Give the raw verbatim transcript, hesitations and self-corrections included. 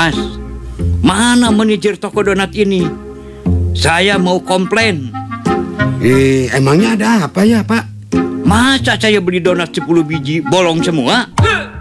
Mas, mana manajer toko donat ini? Saya mau komplain. Eh, emangnya ada apa ya, Pak? Masa saya beli donat sepuluh biji bolong semua?